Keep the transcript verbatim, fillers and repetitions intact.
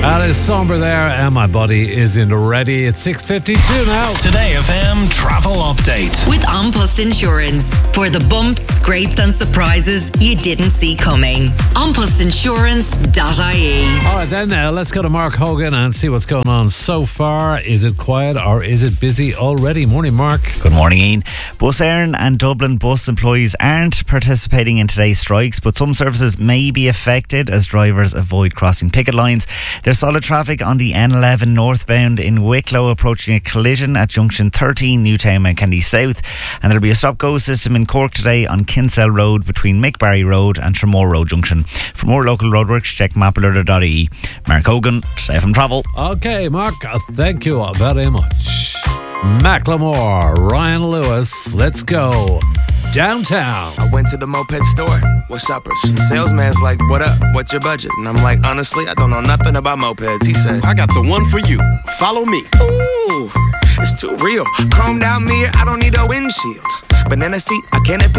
That is somber there, and my body isn't ready. It's six fifty-two now. Today F M travel update with An Post Insurance for the bumps, scrapes, and surprises you didn't see coming. an post insurance dot I E. All right, then uh, let's go to Mark Hogan and see what's going on so far. Is it quiet or is it busy already? Morning, Mark. Good morning, Ian. Bus Éireann and Dublin bus employees aren't participating in today's strikes, but some services may be affected as drivers avoid crossing picket lines. There's solid traffic on the N eleven northbound in Wicklow, approaching a collision at junction thirteen, Newtown Mount Kennedy South. And there'll be a stop-go system in Cork today on Kinsale Road between Mickbarry Road and Tremore Road Junction. For more local roadworks, check map alert dot I E. Mark Hogan, Today from Travel. Okay, Mark, thank you very much. Macklemore, Ryan Lewis, let's go downtown. I went to the moped store. What's uppers? The salesman's like, what up? What's your budget? And I'm like, honestly, I don't know nothing about mopeds. He said, I got the one for you. Follow me. Ooh, it's too real. Chromed out mirror, I don't need a windshield. Banana seat, I can't